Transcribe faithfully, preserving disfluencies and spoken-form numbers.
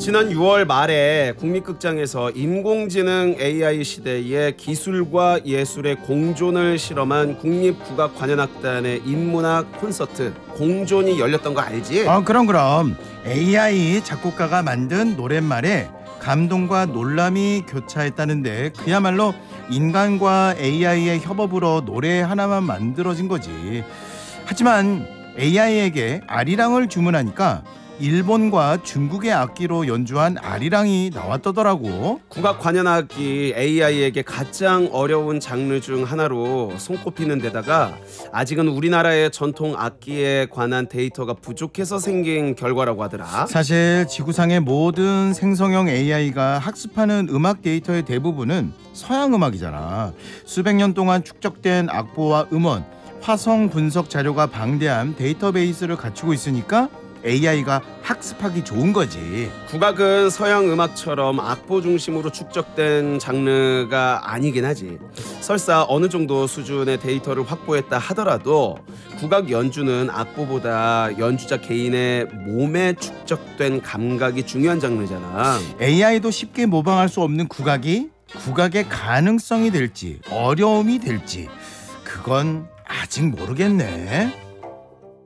지난 유월 말에 국립극장에서 인공지능 에이아이 시대의 기술과 예술의 공존을 실험한 국립국악관현악단의 인문학 콘서트 공존이 열렸던 거 알지? 아, 그럼 그럼 에이아이 작곡가가 만든 노랫말에 감동과 놀람이 교차했다는데 그야말로 인간과 에이아이의 협업으로 노래 하나만 만들어진 거지. 하지만 에이아이에게 아리랑을 주문하니까 일본과 중국의 악기로 연주한 아리랑이 나왔더라고. 국악관현악이 에이아이에게 가장 어려운 장르 중 하나로 손꼽히는 데다가 아직은 우리나라의 전통 악기에 관한 데이터가 부족해서 생긴 결과라고 하더라. 사실 지구상의 모든 생성형 에이아이가 학습하는 음악 데이터의 대부분은 서양 음악이잖아. 수백 년 동안 축적된 악보와 음원, 화성 분석 자료가 방대한 데이터베이스를 갖추고 있으니까 에이아이가 학습하기 좋은 거지. 국악은 서양 음악처럼 악보 중심으로 축적된 장르가 아니긴 하지. 설사 어느 정도 수준의 데이터를 확보했다 하더라도 국악 연주는 악보보다 연주자 개인의 몸에 축적된 감각이 중요한 장르잖아. 에이아이도 쉽게 모방할 수 없는 국악이 국악의 가능성이 될지 어려움이 될지 그건 아직 모르겠네.